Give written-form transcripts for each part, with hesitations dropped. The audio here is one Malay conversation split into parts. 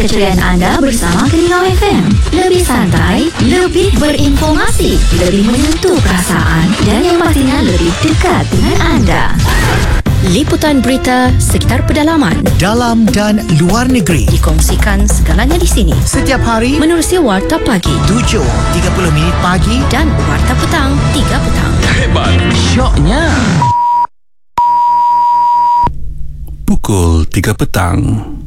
keceriaan anda bersama Kelingau FM. Lebih santai, lebih berinformasi, lebih menyentuh perasaan dan yang pastinya lebih dekat dengan anda. Liputan berita sekitar pedalaman, dalam dan luar negeri dikongsikan segalanya di sini. Setiap hari menerusi Warta Pagi 7.30 pagi dan Warta Petang 3 petang. Hebat, syoknya. Pukul 3 petang.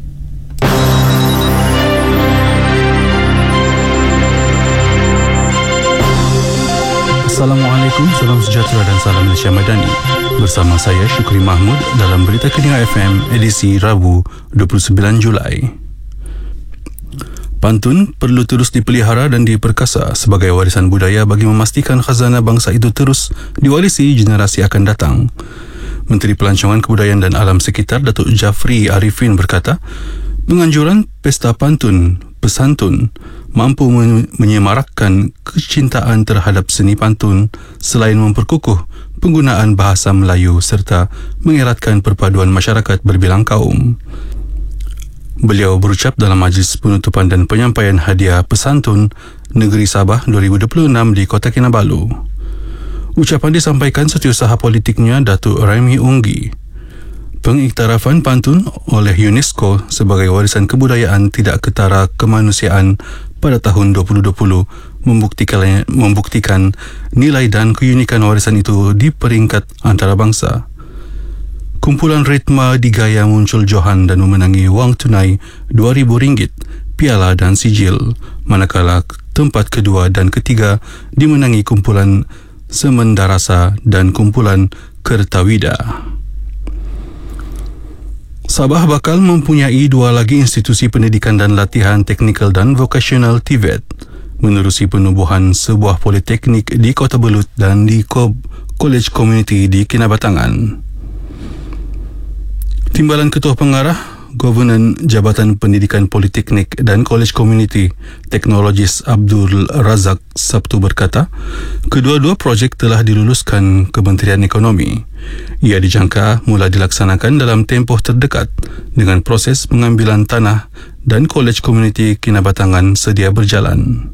Assalamualaikum, salam sejahtera dan salam Malaysia Madani. Bersama saya Syukri Mahmud dalam Berita Kelingau FM edisi Rabu 29 Julai. Pantun perlu terus dipelihara dan diperkasa sebagai warisan budaya bagi memastikan khazanah bangsa itu terus diwarisi generasi akan datang. Menteri Pelancongan Kebudayaan dan Alam Sekitar Datuk Jafri Arifin berkata, penganjuran pesta pantun pesantun mampu menyemarakkan kecintaan terhadap seni pantun selain memperkukuh penggunaan bahasa Melayu serta mengeratkan perpaduan masyarakat berbilang kaum. Beliau berucap dalam majlis penutupan dan penyampaian hadiah pesantun Negeri Sabah 2026 di Kota Kinabalu. Ucapan disampaikan setiausaha politiknya Datuk Raimi Unggi. Pengiktirafan pantun oleh UNESCO sebagai warisan kebudayaan tidak ketara kemanusiaan pada tahun 2020 membuktikan nilai dan keunikan warisan itu di peringkat antarabangsa. Kumpulan ritma digaya muncul johan dan memenangi wang tunai RM2,000, piala dan sijil, manakala tempat kedua dan ketiga dimenangi kumpulan Semendarasa dan kumpulan Kertawida. Sabah bakal mempunyai 2 lagi institusi pendidikan dan latihan teknikal dan vokasional TVET menerusi penubuhan sebuah politeknik di Kota Belud dan di College Community di Kinabatangan. Timbalan Ketua Pengarah Governan Jabatan Pendidikan Politeknik dan College Community Teknologis Abdul Razak Sabtu berkata, kedua-dua projek telah diluluskan Kementerian Ekonomi. Ia dijangka mula dilaksanakan dalam tempoh terdekat dengan proses pengambilan tanah dan College Community Kinabatangan sedia berjalan.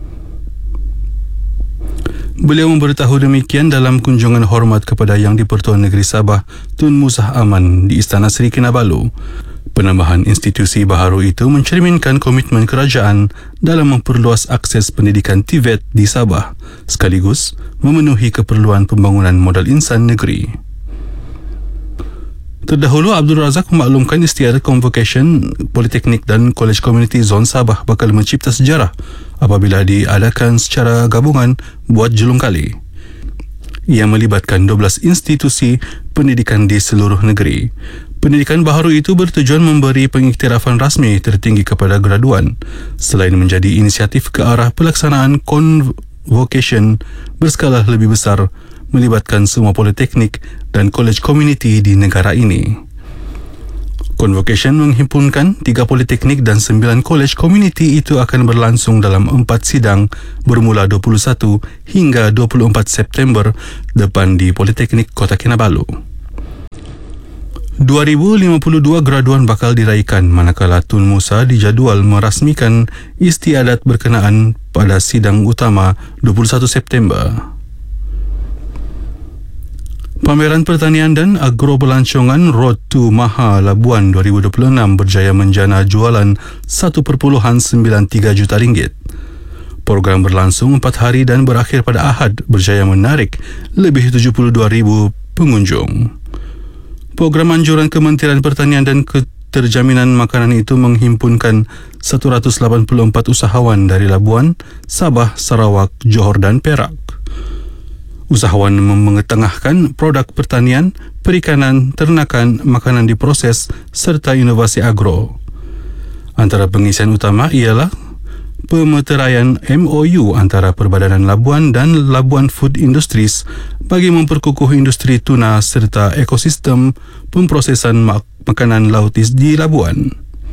Beliau memberitahu demikian dalam kunjungan hormat kepada Yang di-Pertuan Negeri Sabah Tun Musah Aman di Istana Seri Kinabalu. Penambahan institusi baharu itu mencerminkan komitmen kerajaan dalam memperluas akses pendidikan TVET di Sabah sekaligus memenuhi keperluan pembangunan modal insan negeri. Terdahulu, Abdul Razak memaklumkan istiadat convocation Politeknik dan College Community Zon Sabah bakal mencipta sejarah apabila diadakan secara gabungan buat julung kali. Ia melibatkan 12 institusi pendidikan di seluruh negeri. Pendidikan baharu itu bertujuan memberi pengiktirafan rasmi tertinggi kepada graduan selain menjadi inisiatif ke arah pelaksanaan convocation berskala lebih besar melibatkan semua politeknik dan college community di negara ini. Convocation menghimpunkan 3 politeknik dan 9 college community itu akan berlangsung dalam 4 sidang bermula 21 hingga 24 September depan di Politeknik Kota Kinabalu. 2052 graduan bakal diraikan manakala Tun Musa dijadual merasmikan istiadat berkenaan pada sidang utama 21 September. Pameran Pertanian dan Agro Pelancongan Road to Maha Labuan 2026 berjaya menjana jualan RM1.93 juta. Program berlangsung 4 hari dan berakhir pada Ahad berjaya menarik lebih 72,000 pengunjung. Program anjuran Kementerian Pertanian dan Keterjaminan Makanan itu menghimpunkan 184 usahawan dari Labuan, Sabah, Sarawak, Johor dan Perak. Usahawan mengetengahkan produk pertanian, perikanan, ternakan, makanan diproses serta inovasi agro. Antara pengisian utama ialah pemeteraian MOU antara Perbadanan Labuan dan Labuan Food Industries bagi memperkukuh industri tuna serta ekosistem pemprosesan makanan lautis di Labuan.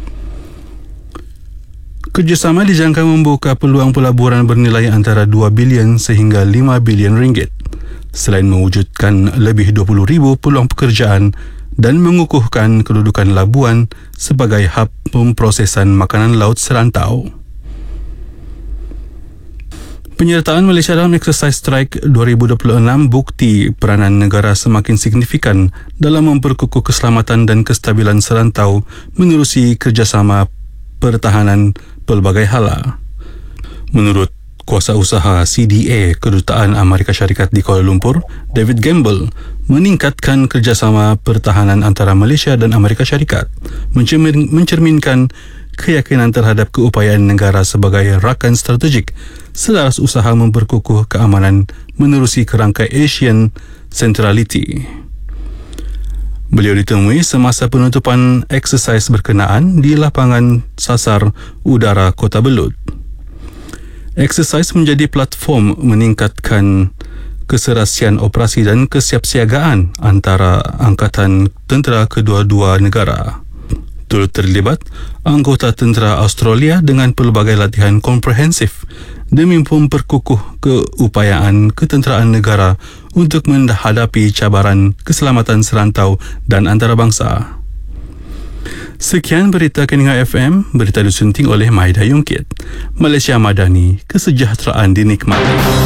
Kerjasama dijangka membuka peluang pelaburan bernilai antara 2 bilion sehingga 5 bilion ringgit, selain mewujudkan lebih 20,000 peluang pekerjaan dan mengukuhkan kedudukan Labuan sebagai hub pemprosesan makanan laut serantau. Penyertaan Malaysia dalam Exercise Strike 2026 bukti peranan negara semakin signifikan dalam memperkukuh keselamatan dan kestabilan serantau menerusi kerjasama pertahanan pelbagai hala. Menurut Kuasausaha CDA Kedutaan Amerika Syarikat di Kuala Lumpur, David Gamble, meningkatkan kerjasama pertahanan antara Malaysia dan Amerika Syarikat mencerminkan keyakinan terhadap keupayaan negara sebagai rakan strategik selaras usaha memperkukuh keamanan menerusi kerangka Asian Centrality. Beliau ditemui semasa penutupan eksersis berkenaan di lapangan sasar udara Kota Belud. Eksersis menjadi platform meningkatkan keserasian operasi dan kesiapsiagaan antara angkatan tentera kedua-dua negara. Turut terlibat anggota tentera Australia dengan pelbagai latihan komprehensif demi memperkukuh keupayaan ketenteraan negara untuk menghadapi cabaran keselamatan serantau dan antarabangsa. Sekian berita Keninga FM, berita disunting oleh Maida Yungkit. Malaysia Madani, kesejahteraan dinikmati.